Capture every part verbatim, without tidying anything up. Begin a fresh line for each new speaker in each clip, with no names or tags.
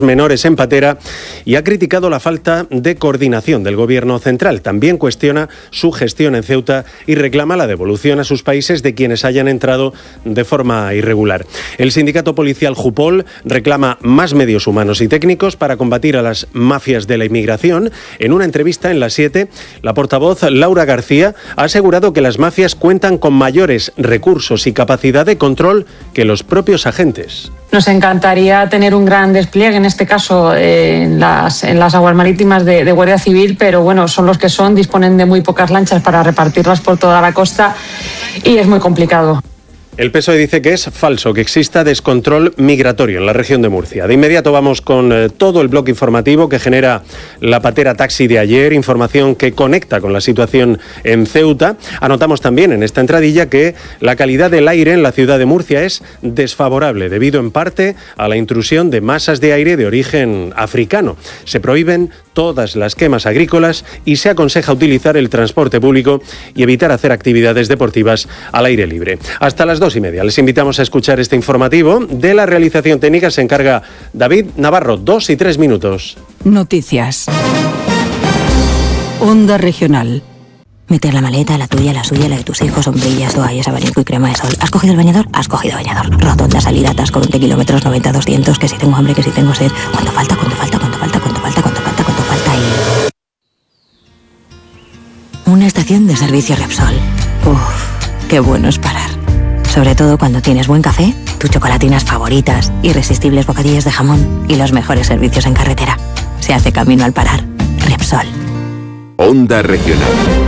menores en patera y ha criticado la falta de coordinación del gobierno central. También cuestiona su gestión en Ceuta y reclama la devolución a sus países de quienes hayan entrado de forma irregular. El sindicato policial Jupol reclama más medios humanos y técnicos para combatir a las mafias de la inmigración. En una entrevista en La siete, la portavoz Laura García ha asegurado que las mafias cuentan con mayores recursos y capacidad de control que los propios agentes.
Nos encantaría tener un gran despliegue, en este caso eh, en, las, en las aguas marítimas de, de Guardia Civil, pero bueno, son los que son, disponen de muy pocas lanchas para repartirlas por toda la costa y es muy complicado.
El P S O E dice que es falso que exista descontrol migratorio en la región de Murcia. De inmediato vamos con eh, todo el bloque informativo que genera la patera taxi de ayer, información que conecta con la situación en Ceuta. Anotamos también en esta entradilla que la calidad del aire en la ciudad de Murcia es desfavorable, debido en parte a la intrusión de masas de aire de origen africano. Se prohíben todas las quemas agrícolas y se aconseja utilizar el transporte público y evitar hacer actividades deportivas al aire libre. Hasta las dos y media les invitamos a escuchar este informativo. De la realización técnica se encarga David Navarro. Dos y tres minutos.
Noticias. Onda Regional.
Meter la maleta, la tuya, la suya, la de tus hijos, sombrillas, toallas, abanico y crema de sol. ¿Has cogido el bañador? Has cogido bañador. Rotonda, salida, atasco, veinte kilómetros, noventa, doscientos, que si tengo hambre, que si tengo sed. ¿Cuánto falta? ¿Cuánto falta? ¿Cuánto falta? ¿Cuánto falta? ¿Cuánto falta? ¿Cuánto falta? Y... una estación de servicio Repsol. Uff, qué bueno es parar. Sobre todo cuando tienes buen café, tus chocolatinas favoritas, irresistibles bocadillos de jamón y los mejores servicios en carretera. Se hace camino al parar. Repsol.
Onda Regional.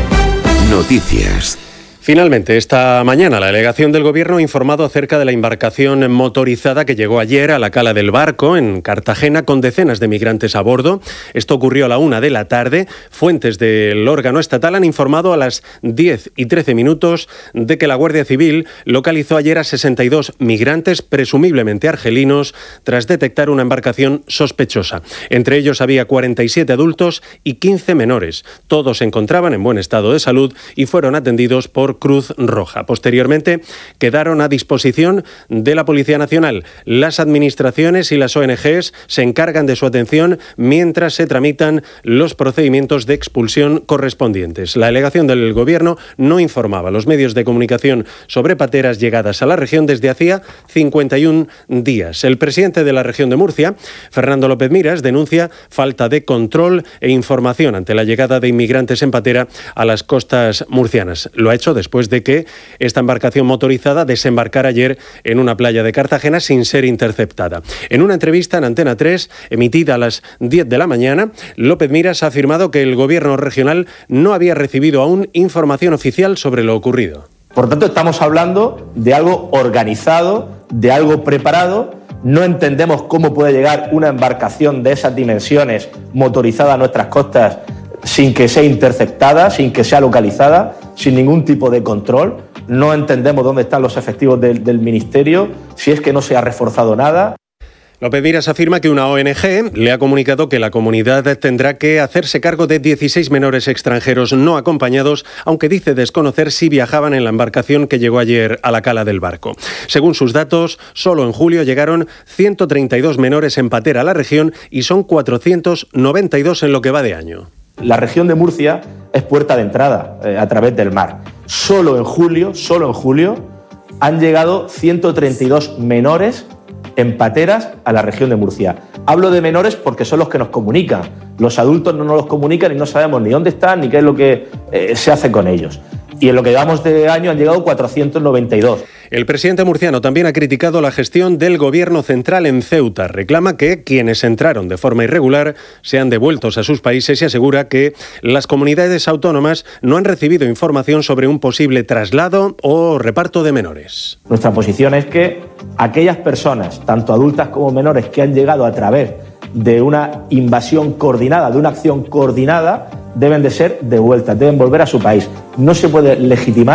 Noticias.
Finalmente, esta mañana la delegación del Gobierno ha informado acerca de la embarcación motorizada que llegó ayer a la cala del Barco, en Cartagena, con decenas de migrantes a bordo. Esto ocurrió a la una de la tarde. Fuentes del órgano estatal han informado a las diez y trece minutos de que la Guardia Civil localizó ayer a sesenta y dos migrantes, presumiblemente argelinos, tras detectar una embarcación sospechosa. Entre ellos había cuarenta y siete adultos y quince menores. Todos se encontraban en buen estado de salud y fueron atendidos por Cruz Roja. Posteriormente quedaron a disposición de la Policía Nacional. Las administraciones y las O N Ges se encargan de su atención mientras se tramitan los procedimientos de expulsión correspondientes. La delegación del Gobierno no informaba a los medios de comunicación sobre pateras llegadas a la región desde hacía cincuenta y un días. El presidente de la región de Murcia, Fernando López Miras, denuncia falta de control e información ante la llegada de inmigrantes en patera a las costas murcianas. Lo ha hecho después de que esta embarcación motorizada desembarcara ayer en una playa de Cartagena sin ser interceptada. En una entrevista en Antena tres, emitida a las diez de la mañana, López Miras ha afirmado que el Gobierno regional no había recibido aún información oficial sobre lo ocurrido.
Por tanto, estamos hablando de algo organizado, de algo preparado. No entendemos cómo puede llegar una embarcación de esas dimensiones motorizada a nuestras costas sin que sea interceptada, sin que sea localizada, sin ningún tipo de control. No entendemos dónde están los efectivos del, del Ministerio, si es que no se ha reforzado nada.
López Miras afirma que una O N Ge le ha comunicado que la comunidad tendrá que hacerse cargo de dieciséis menores extranjeros no acompañados, aunque dice desconocer si viajaban en la embarcación que llegó ayer a la cala del Barco. Según sus datos, solo en julio llegaron ciento treinta y dos menores en patera a la región y son cuatrocientos noventa y dos en lo que va de año.
La región de Murcia es puerta de entrada eh, a través del mar. Solo en julio, solo en julio, han llegado ciento treinta y dos menores en pateras a la región de Murcia. Hablo de menores porque son los que nos comunican. Los adultos no nos los comunican y no sabemos ni dónde están ni qué es lo que eh, se hace con ellos. Y en lo que llevamos de año han llegado cuatrocientos noventa y dos.
El presidente murciano también ha criticado la gestión del Gobierno central en Ceuta. Reclama que quienes entraron de forma irregular sean devueltos a sus países y asegura que las comunidades autónomas no han recibido información sobre un posible traslado o reparto de menores.
Nuestra posición es que aquellas personas, tanto adultas como menores, que han llegado a través de una invasión coordinada, de una acción coordinada, deben de ser devueltas, deben volver a su país. No se puede legitimar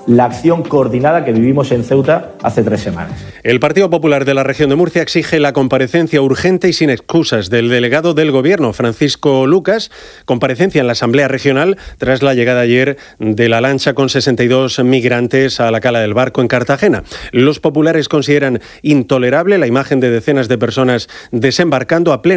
la acción coordinada que vivimos en Ceuta hace tres semanas.
El Partido Popular de la región de Murcia exige la comparecencia urgente y sin excusas del delegado del Gobierno, Francisco Lucas, comparecencia en la Asamblea Regional tras la llegada ayer de la lancha con sesenta y dos migrantes a la cala del Barco en Cartagena. Los populares consideran intolerable la imagen de decenas de personas desembarcando a plena